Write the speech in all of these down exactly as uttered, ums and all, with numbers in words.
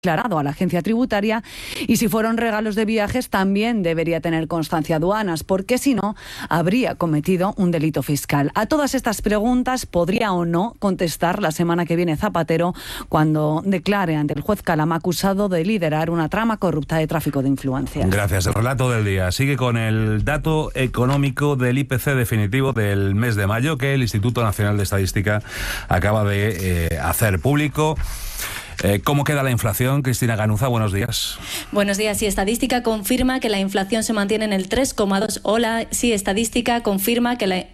declarado a la agencia tributaria, y si fueron regalos de viajes también debería tener constancia aduanas, porque si no habría cometido un delito fiscal. A todas estas preguntas podría o no contestar la semana que viene Zapatero cuando declare ante el juez Calama acusado de liderar una trama corrupta de tráfico de influencias. Gracias. El relato del día sigue con el dato económico del I P C definitivo del mes de mayo que el Instituto Nacional de Estadística acaba de eh, hacer público. Eh, ¿Cómo queda la inflación? Cristina Ganuza, buenos días. Buenos días. Sí, Estadística confirma que la inflación se mantiene en el tres coma dos. Hola, sí, Estadística confirma que la...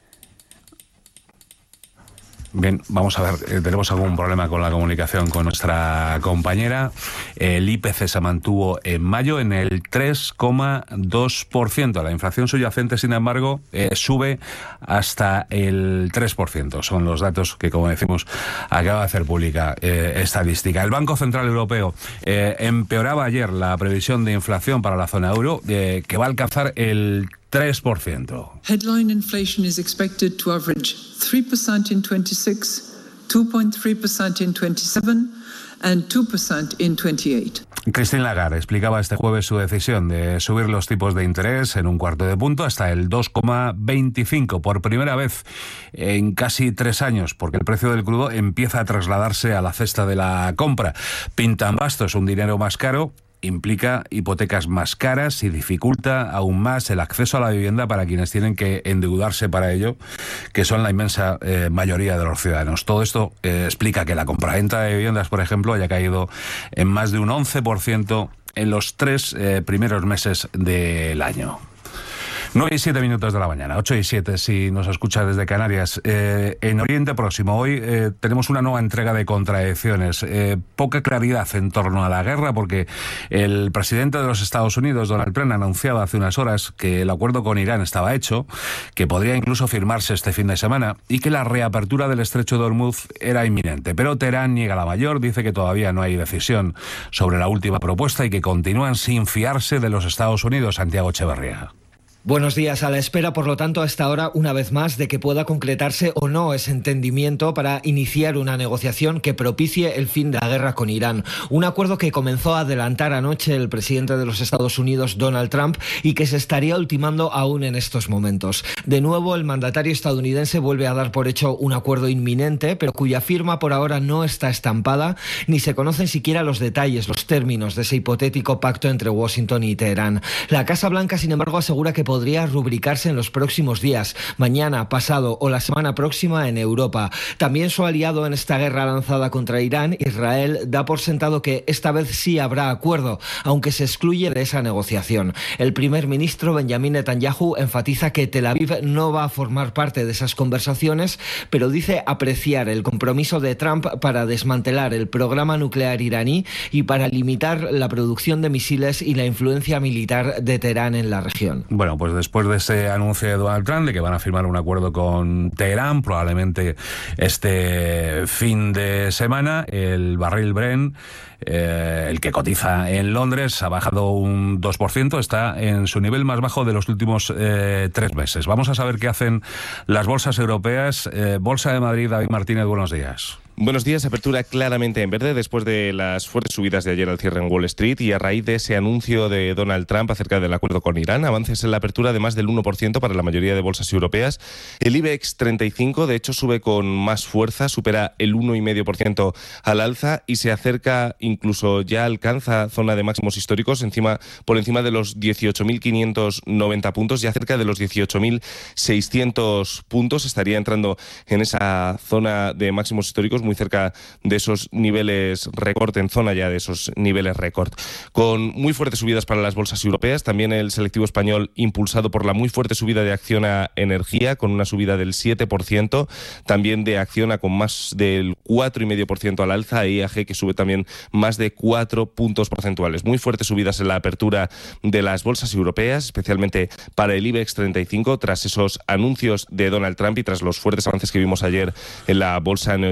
Bien, vamos a ver, eh, tenemos algún problema con la comunicación con nuestra compañera. El I P C se mantuvo en mayo en el tres coma dos por ciento. La inflación subyacente, sin embargo, eh, sube hasta el tres por ciento. Son los datos que, como decimos, acaba de hacer pública eh, Estadística. El Banco Central Europeo eh, empeoraba ayer la previsión de inflación para la zona euro, eh, que va a alcanzar el tres por ciento. Headline inflation is expected to average three percent in twenty-six, two point three percent in twenty-seven and two percent in twenty-eight. Christine Lagarde explicaba este jueves su decisión de subir los tipos de interés en un cuarto de punto hasta el dos coma veinticinco por primera vez en casi tres años, porque el precio del crudo empieza a trasladarse a la cesta de la compra. Pintan bastos, un dinero más caro implica hipotecas más caras y dificulta aún más el acceso a la vivienda para quienes tienen que endeudarse para ello, que son la inmensa eh, mayoría de los ciudadanos. Todo esto eh, explica que la compraventa de viviendas, por ejemplo, haya caído en más de un once por ciento en los tres eh, primeros meses del año. nueve y siete minutos de la mañana, ocho y siete si nos escucha desde Canarias. Eh, en Oriente Próximo hoy eh, tenemos una nueva entrega de contradicciones. Eh, poca claridad en torno a la guerra porque el presidente de los Estados Unidos, Donald Trump, anunciaba hace unas horas que el acuerdo con Irán estaba hecho, que podría incluso firmarse este fin de semana y que la reapertura del estrecho de Hormuz era inminente. Pero Teherán niega la mayor, dice que todavía no hay decisión sobre la última propuesta y que continúan sin fiarse de los Estados Unidos. Santiago Echeverría. Buenos días. A la espera, por lo tanto, a esta hora, una vez más, de que pueda concretarse o no ese entendimiento para iniciar una negociación que propicie el fin de la guerra con Irán. Un acuerdo que comenzó a adelantar anoche el presidente de los Estados Unidos, Donald Trump, y que se estaría ultimando aún en estos momentos. De nuevo, el mandatario estadounidense vuelve a dar por hecho un acuerdo inminente, pero cuya firma por ahora no está estampada, ni se conocen siquiera los detalles, los términos de ese hipotético pacto entre Washington y Teherán. La Casa Blanca, sin embargo, asegura que podría rubricarse en los próximos días, mañana, pasado o la semana próxima en Europa. También su aliado en esta guerra lanzada contra Irán, Israel, da por sentado que esta vez sí habrá acuerdo, aunque se excluye de esa negociación. El primer ministro Benjamin Netanyahu enfatiza que Tel Aviv no va a formar parte de esas conversaciones, pero dice apreciar el compromiso de Trump para desmantelar el programa nuclear iraní y para limitar la producción de misiles y la influencia militar de Teherán en la región. Bueno, pues Pues después de ese anuncio de Donald Trump de que van a firmar un acuerdo con Teherán, probablemente este fin de semana, el barril Brent, eh, el que cotiza en Londres, ha bajado un dos por ciento, está en su nivel más bajo de los últimos eh, tres meses. Vamos a saber qué hacen las bolsas europeas. Eh, Bolsa de Madrid, David Martínez, buenos días. Buenos días. Apertura claramente en verde después de las fuertes subidas de ayer al cierre en Wall Street y a raíz de ese anuncio de Donald Trump acerca del acuerdo con Irán. Avances en la apertura de más del uno por ciento para la mayoría de bolsas europeas. El IBEX treinta y cinco, de hecho, sube con más fuerza, supera el uno coma cinco por ciento al alza y se acerca, incluso ya alcanza zona de máximos históricos, encima por encima de los dieciocho mil quinientos noventa puntos, ya cerca de los dieciocho mil seiscientos puntos. Estaría entrando en esa zona de máximos históricos, muy cerca de esos niveles récord, en zona ya de esos niveles récord. Con muy fuertes subidas para las bolsas europeas, también el selectivo español impulsado por la muy fuerte subida de Acciona Energía, con una subida del siete por ciento, también de Acciona con más del cuatro coma cinco por ciento al alza, e I A G que sube también más de cuatro puntos porcentuales. Muy fuertes subidas en la apertura de las bolsas europeas, especialmente para el IBEX treinta y cinco, tras esos anuncios de Donald Trump y tras los fuertes avances que vimos ayer en la bolsa neoyorquina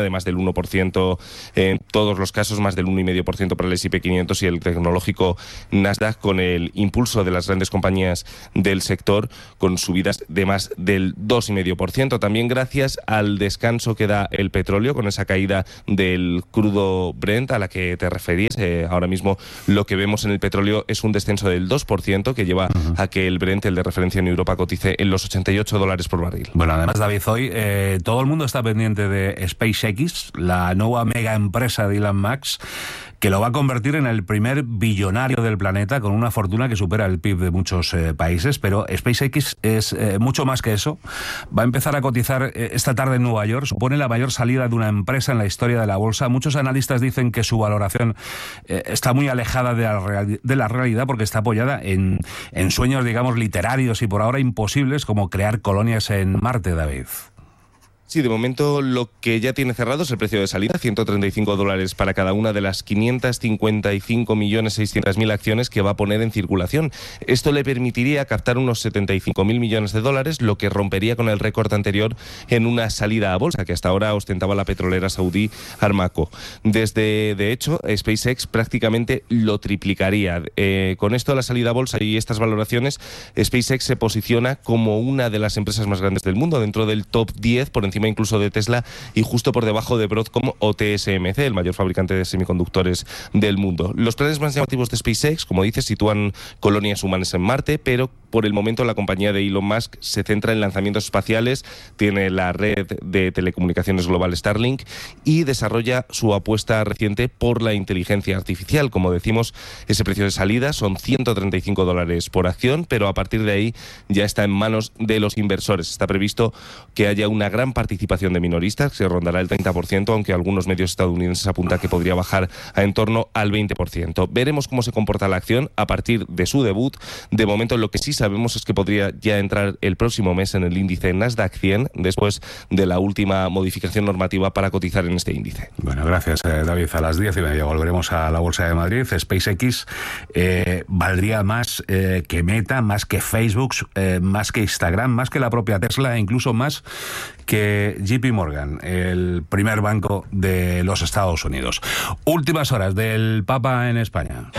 China de más del uno por ciento en todos los casos, más del uno coma cinco por ciento para el ese y pe quinientos y el tecnológico Nasdaq, con el impulso de las grandes compañías del sector con subidas de más del dos coma cinco por ciento. También gracias al descanso que da el petróleo con esa caída del crudo Brent a la que te referías. Eh, ahora mismo lo que vemos en el petróleo es un descenso del dos por ciento que lleva uh-huh. a que el Brent, el de referencia en Europa, cotice en los ochenta y ocho dólares por barril. Bueno, además, David, hoy eh, todo el mundo está pendiente de SpaceX, la nueva mega empresa de Elon Musk, que lo va a convertir en el primer billonario del planeta con una fortuna que supera el P I B de muchos eh, países, pero SpaceX es eh, mucho más que eso. Va a empezar a cotizar eh, esta tarde en Nueva York, supone la mayor salida de una empresa en la historia de la bolsa. Muchos analistas dicen que su valoración eh, está muy alejada de la, real, de la realidad porque está apoyada en, en sueños, digamos, literarios y por ahora imposibles, como crear colonias en Marte, David. Sí, de momento lo que ya tiene cerrado es el precio de salida, ciento treinta y cinco dólares para cada una de las quinientos cincuenta y cinco millones seiscientos mil acciones que va a poner en circulación. Esto le permitiría captar unos setenta y cinco mil millones de dólares, lo que rompería con el récord anterior en una salida a bolsa que hasta ahora ostentaba la petrolera saudí Aramco. Desde, de hecho, SpaceX prácticamente lo triplicaría. Eh, con esto, la salida a bolsa y estas valoraciones, SpaceX se posiciona como una de las empresas más grandes del mundo, dentro del top diez, por encima incluso de Tesla y justo por debajo de Broadcom o T S M C, el mayor fabricante de semiconductores del mundo. Los planes más llamativos de SpaceX, como dices, sitúan colonias humanas en Marte, pero por el momento la compañía de Elon Musk se centra en lanzamientos espaciales, tiene la red de telecomunicaciones global Starlink y desarrolla su apuesta reciente por la inteligencia artificial. Como decimos, ese precio de salida son ciento treinta y cinco dólares por acción, pero a partir de ahí ya está en manos de los inversores. Está previsto que haya una gran participación de minoristas, que rondará el treinta por ciento, aunque algunos medios estadounidenses apuntan que podría bajar a en torno al veinte por ciento. Veremos cómo se comporta la acción a partir de su debut. De momento, lo que sí sabemos es que podría ya entrar el próximo mes en el índice Nasdaq cien, después de la última modificación normativa para cotizar en este índice. Bueno, gracias, eh, David. A las diez y media volveremos a la Bolsa de Madrid. SpaceX eh, valdría más eh, que Meta, más que Facebook, eh, más que Instagram, más que la propia Tesla e incluso más que J P Morgan, el primer banco de los Estados Unidos. Últimas horas del Papa en España.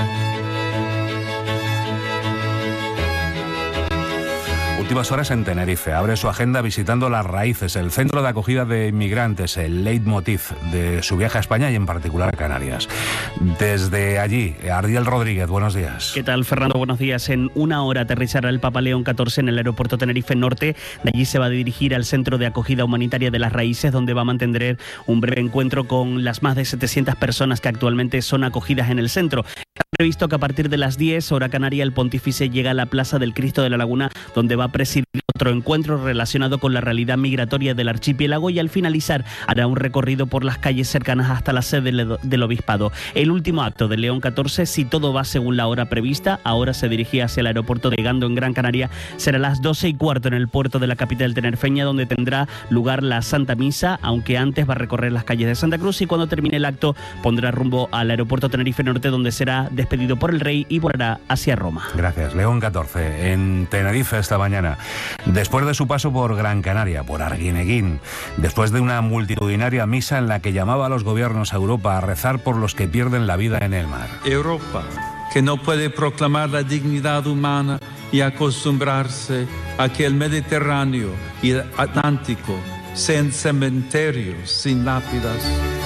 Últimas horas en Tenerife. Abre su agenda visitando Las Raíces, el centro de acogida de inmigrantes, el leitmotiv de su viaje a España y en particular a Canarias. Desde allí, Ardiel Rodríguez, buenos días. ¿Qué tal, Fernando? Buenos días. En una hora aterrizará el Papa León catorce en el aeropuerto Tenerife Norte. De allí se va a dirigir al centro de acogida humanitaria de Las Raíces, donde va a mantener un breve encuentro con las más de setecientas personas que actualmente son acogidas en el centro. Está previsto que a partir de las diez, hora canaria, el pontífice llega a la Plaza del Cristo de la Laguna, donde va a presidir otro encuentro relacionado con la realidad migratoria del archipiélago y al finalizar hará un recorrido por las calles cercanas hasta la sede del obispado. El último acto de León catorce, si todo va según la hora prevista, ahora se dirigía hacia el aeropuerto de Gando en Gran Canaria, será a las doce y cuarto en el puerto de la capital tinerfeña, donde tendrá lugar la Santa Misa, aunque antes va a recorrer las calles de Santa Cruz y cuando termine el acto pondrá rumbo al aeropuerto Tenerife Norte, donde será despedido por el rey y volará hacia Roma. Gracias. León catorce en Tenerife esta mañana. Después de su paso por Gran Canaria, por Arguineguín, después de una multitudinaria misa en la que llamaba a los gobiernos a Europa a rezar por los que pierden la vida en el mar. Europa, que no puede proclamar la dignidad humana y acostumbrarse a que el Mediterráneo y el Atlántico sean cementerios sin lápidas.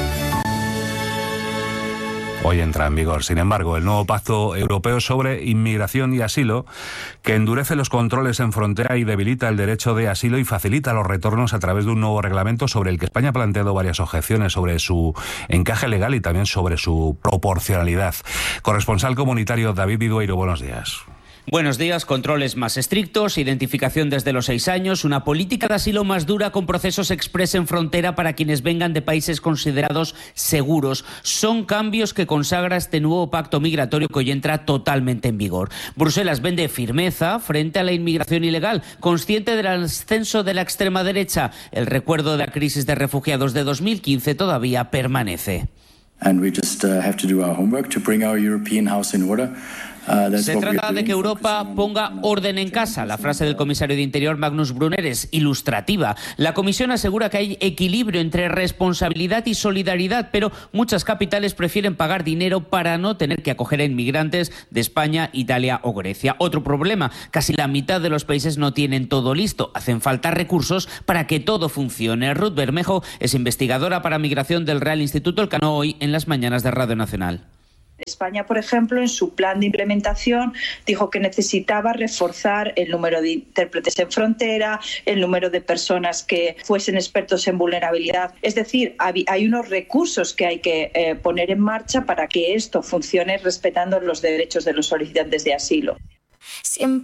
Hoy entra en vigor, sin embargo, el nuevo Pacto Europeo sobre Inmigración y Asilo, que endurece los controles en frontera y debilita el derecho de asilo y facilita los retornos a través de un nuevo reglamento sobre el que España ha planteado varias objeciones sobre su encaje legal y también sobre su proporcionalidad. Corresponsal comunitario David Vidueiro, buenos días. Buenos días. Controles más estrictos, identificación desde los seis años, una política de asilo más dura con procesos express en frontera para quienes vengan de países considerados seguros. Son cambios que consagra este nuevo pacto migratorio que hoy entra totalmente en vigor. Bruselas vende firmeza frente a la inmigración ilegal, consciente del ascenso de la extrema derecha. El recuerdo de la crisis de refugiados de dos mil quince todavía permanece. And we just uh, have to do our homework to bring our European house in order. Se trata de que Europa ponga orden en casa. La frase del comisario de Interior Magnus Brunner es ilustrativa. La Comisión asegura que hay equilibrio entre responsabilidad y solidaridad, pero muchas capitales prefieren pagar dinero para no tener que acoger a inmigrantes de España, Italia o Grecia. Otro problema, casi la mitad de los países no tienen todo listo. Hacen falta recursos para que todo funcione. Ruth Bermejo es investigadora para migración del Real Instituto Elcano, hoy en las mañanas de Radio Nacional. España, por ejemplo, en su plan de implementación dijo que necesitaba reforzar el número de intérpretes en frontera, el número de personas que fuesen expertos en vulnerabilidad. Es decir, hay unos recursos que hay que eh, poner en marcha para que esto funcione respetando los derechos de los solicitantes de asilo. Siempre